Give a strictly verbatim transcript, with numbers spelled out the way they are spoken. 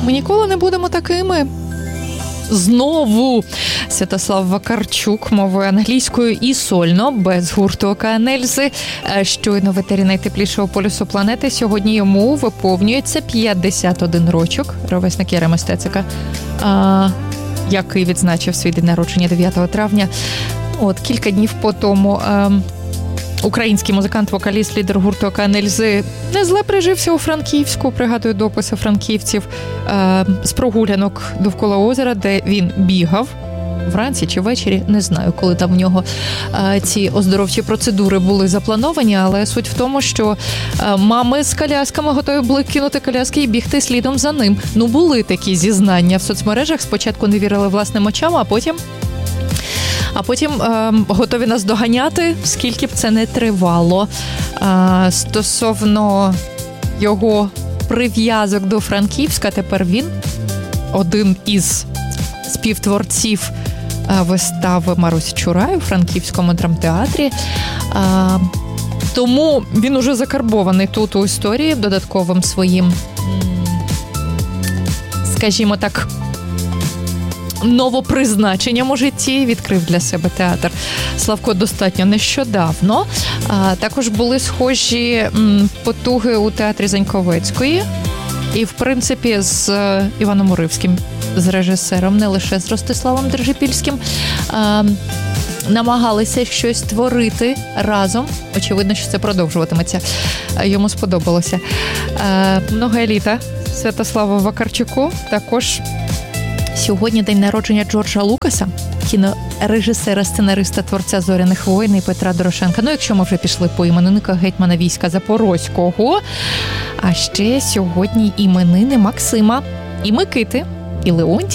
Ми ніколи не будемо такими. Знову Святослав Вакарчук мовою англійською і сольно, без гурту «Океан Ельзи». Щойно в етері найтеплішого полюсу планети. Сьогодні йому виповнюється п'ятдесят один рочок, ровесник Яреми Стецика, а, який відзначив свій день народження дев'ятого травня. От, кілька днів по тому а, український музикант, вокаліст, лідер гурту «Океан Ельзи» не зле прижився у Франківську, пригадую дописи франківців, е, з прогулянок довкола озера, де він бігав вранці чи ввечері, не знаю, коли там в нього е, ці оздоровчі процедури були заплановані, але суть в тому, що е, мами з колясками готові були кинути коляски і бігти слідом за ним. Ну, були такі зізнання в соцмережах, спочатку не вірили власним очам, а потім А потім е, готові нас доганяти, скільки б це не тривало. Е, стосовно його прив'язок до Франківська, тепер він один із співтворців е, вистави Марусі Чурай у Франківському драмтеатрі. Е, тому він уже закарбований тут у історії додатковим своїм, скажімо так, новопризначенням у житті, відкрив для себе театр Славко достатньо нещодавно. А, також були схожі м, потуги у театрі Заньковецької і, в принципі, з Іваном Уривським, з режисером, не лише з Ростиславом Держипільським. А, намагалися щось творити разом. Очевидно, що це продовжуватиметься. Йому сподобалося. А, много літа Святославу Вакарчуку. Також сьогодні день народження Джорджа Лукаса, кінорежисера, сценариста, творця «Зоряних воїн» і Петра Дорошенка. Ну, якщо ми вже пішли по іменинниках гетьмана війська Запорозького. А ще сьогодні іменини Максима, і Микити, і Леонтія.